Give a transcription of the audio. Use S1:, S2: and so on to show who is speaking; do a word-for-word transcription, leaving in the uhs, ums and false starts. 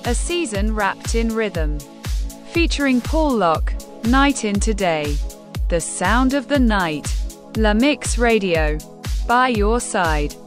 S1: A season wrapped in rhythm. Featuring Paul Locke, Night into Day. The sound of the night. La Mix Radio. By your side.